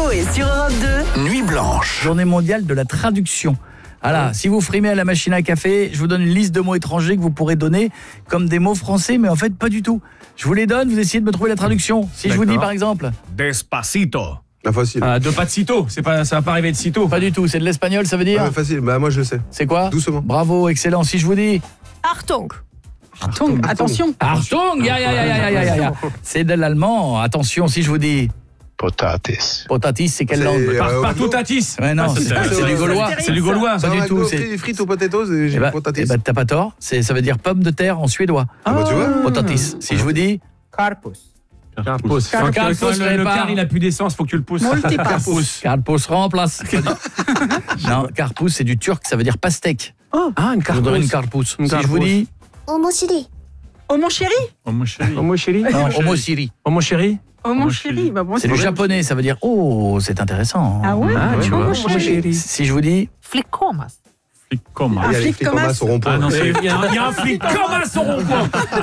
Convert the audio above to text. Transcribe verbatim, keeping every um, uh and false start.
et sur Europe deux. Nuit blanche. Journée mondiale de la traduction. Voilà, si vous frimez à la machine à café, je vous donne une liste de mots étrangers que vous pourrez donner comme des mots français, mais en fait pas du tout. Je vous les donne, vous essayez de me trouver la traduction. Si D'accord. je vous dis par exemple... Despacito. Ah, facile. Ah, de pas de sitôt, c'est pas, ça va pas arriver de sitôt. Pas du tout, c'est de l'espagnol, ça veut dire... Ah, facile, bah moi je le sais. C'est quoi? Doucement. Bravo, excellent. Si je vous dis... Achtung. Achtung, attention. Achtung, ya, ya, ya, ya, ya, ya, ya. C'est de l'allemand. Attention, si je vous dis... Potatis. Potatis, c'est quelle C'est- langue? euh, Par, au partout McDo tatis. Ouais, non, Ah, c'est c'est- c'est du gaulois. C'est du gaulois. Pas du tout, c'est... Frites aux potatoes et Eh j'ai ben, potatis. eh ben, t'as pas tort. C'est, ça veut dire pomme de terre en suédois. Ah, bah, tu vois. Potatis. Si je vous dis... Carpus. Carpus. Carpus, Quand je le, savais le pas. car il a plus d'essence, faut que tu le pousses. Multipass. Carpus remplace. Non, carpus, c'est du turc, ça veut dire pastèque. Ah, une Je vous donne une carpus. Une Si je vous carpus. dis... Oh mon chéri. Oh mon chéri. Oh mon chéri. Oh, moi chérie. Non, homo siri. Oh mon chéri. Oh mon chéri. Bah, bon, C'est du japonais, ça veut dire... Oh, c'est intéressant. Ah ouais. Ah, tu Oh, vois. mon Oh mon chéri. Si je vous dis... Flicomas. Flic comme. Un Il y a les flic flics en comme masse au rond-point. Ah non, c'est- il y a un- il y a un flic comme un son rond-point.